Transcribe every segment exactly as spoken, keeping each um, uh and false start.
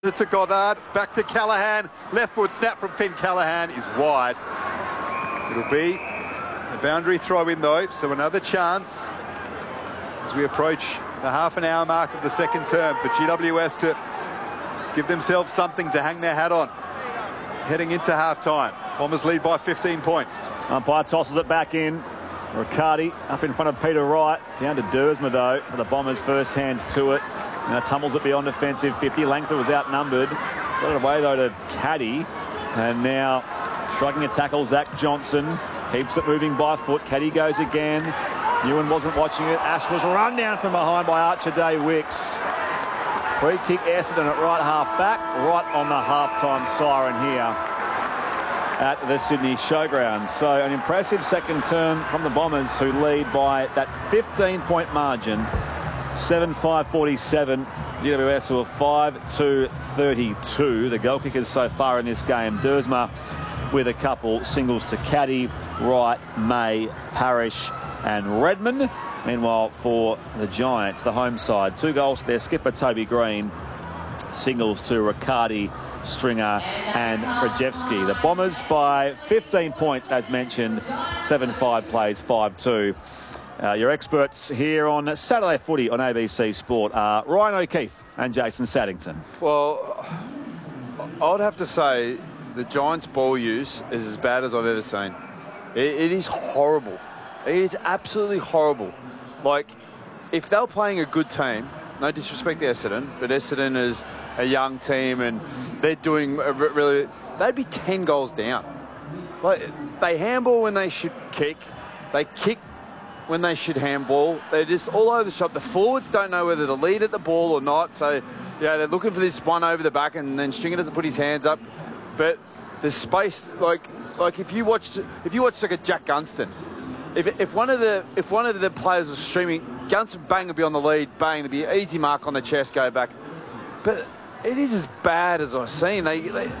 To Goddard, back to Callaghan, left foot snap from Finn Callaghan is wide. It'll be a boundary throw in though, so another chance as we approach the half an hour mark of the second term for G W S to give themselves something to hang their hat on. Heading into half time, Bombers lead by fifteen points. Umpire tosses it back in. Riccardi up in front of Peter Wright, down to Duursma though, for the Bombers first hands to it. Now tumbles it beyond defensive fifty. Langford was outnumbered. Got it away though to Caddy. And now striking a tackle, Zach Johnson. Keeps it moving by foot. Caddy goes again. Ewan wasn't watching it. Ash was run down from behind by Archer Day Wicks. Free kick Essendon at right half back, right on the half-time siren here at the Sydney Showgrounds. So an impressive second term from the Bombers, who lead by that fifteen point margin. seven five forty-seven. G W S were five two thirty-two. The goal kickers so far in this game. Duursma with a couple singles to Caddy, Wright, May, Parrish and Redmond. Meanwhile, for the Giants, the home side, two goals to their skipper Toby Green, singles to Riccardi, Stringer and Krajewski. The Bombers by fifteen points, as mentioned. seven five plays five two. Uh, your experts here on Saturday Footy on A B C Sport are Ryan O'Keefe and Jason Saddington. Well, I would have to say the Giants' ball use is as bad as I've ever seen. It, it is horrible. It is absolutely horrible. Like, if they were playing a good team, no disrespect to Essendon, but Essendon is a young team and they're doing a really, they'd be ten goals down. Like, they handball when they should kick. They kick when they should handball. They're just all over the shop. The forwards don't know whether to lead at the ball or not. So, yeah, they're looking for this one over the back, and then Stringer doesn't put his hands up. But there's space. Like, like if you watched, if you watched like a Jack Gunston, if if one of the if one of the players was streaming, Gunston bang would be on the lead, bang, there'd be an easy mark on the chest, go back. But it is as bad as I've seen. They, they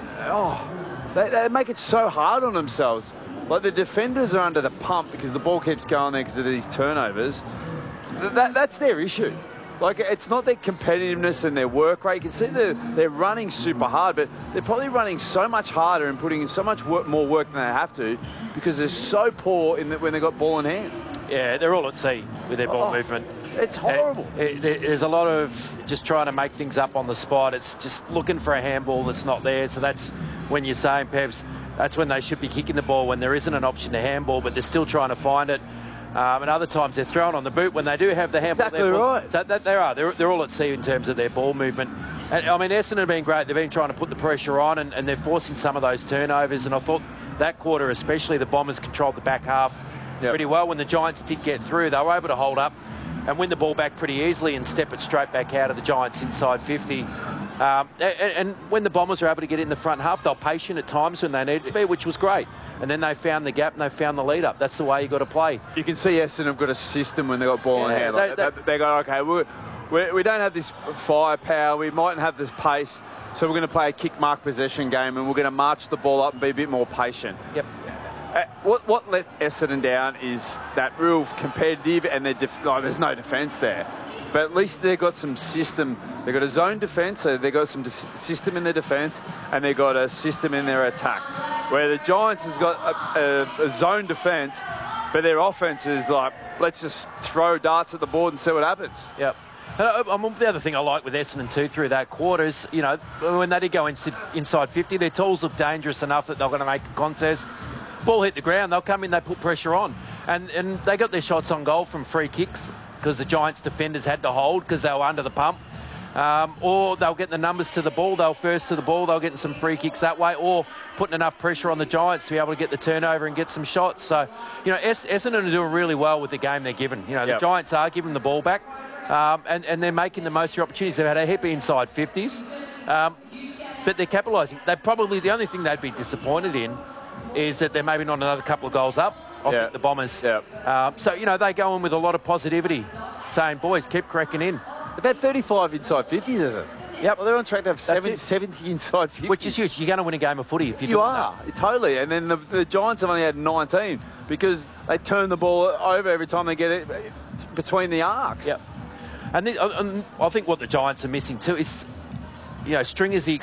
oh, they, they make it so hard on themselves. Like, the defenders are under the pump because the ball keeps going there because of these turnovers. That, that's their issue. Like, it's not their competitiveness and their work rate. You can see they're, they're running super hard, but they're probably running so much harder and putting in so much work, more work than they have to because they're so poor in the, when they've got ball in hand. Yeah, they're all at sea with their ball oh, movement. It's horrible. It, it, there's a lot of just trying to make things up on the spot. It's just looking for a handball that's not there. So that's when you're saying, Pevs, that's when they should be kicking the ball, when there isn't an option to handball, but they're still trying to find it. Um, and other times they're throwing on the boot when they do have the handball. Exactly right. So that, they are. They're, they're all at sea in terms of their ball movement. And I mean, Essendon have been great. They've been trying to put the pressure on, and, and they're forcing some of those turnovers. And I thought that quarter especially, the Bombers controlled the back half yep. pretty well. When the Giants did get through, they were able to hold up and win the ball back pretty easily and step it straight back out of the Giants inside fifty. Um, and, and when the Bombers were able to get in the front half, they were patient at times when they needed to be, which was great. And then they found the gap and they found the lead up. That's the way you got to play. You can see Essendon have got a system when they got ball yeah, in hand. Like, they, they, they go, okay, we're, we're, we don't have this firepower, we mightn't have this pace, so we're going to play a kick mark possession game and we're going to march the ball up and be a bit more patient. Yep. Uh, what what lets Essendon down is that real competitive, and def- oh, there's no defence there. But at least they've got some system. They've got a zone defence, so they've got some system in their defence, and they've got a system in their attack. Where the Giants has got a, a, a zone defence, but their offence is like, let's just throw darts at the board and see what happens. Yep. And I, I, the other thing I like with Essendon too through that quarter is, you know, when they did go inside, inside fifty, their tools look dangerous enough that they're going to make a contest. Ball hit the ground, they'll come in, they put pressure on. And, and they got their shots on goal from free kicks because the Giants defenders had to hold because they were under the pump. Um, or they'll get the numbers to the ball, they'll first to the ball, they'll get some free kicks that way, or putting enough pressure on the Giants to be able to get the turnover and get some shots. So, you know, es- Essendon are doing really well with the game they're given. You know, the yep. Giants are giving the ball back, um, and, and they're making the most of their opportunities. They've had a heap of inside fifties, um, but they're capitalising. They probably, the only thing they'd be disappointed in is that they're maybe not another couple of goals up off yeah. the Bombers. Yeah. Um, so, you know, they go in with a lot of positivity, saying, boys, keep cracking in. They've had thirty-five inside fifties, is it? Yep. Well, they're on track to have seventy, seventy inside fifties. Which is huge. You're going to win a game of footy if you do You are, that. Totally. And then the, the Giants have only had nineteen because they turn the ball over every time they get it between the arcs. Yep. And, the, and I think what the Giants are missing too is you know, Stringer's the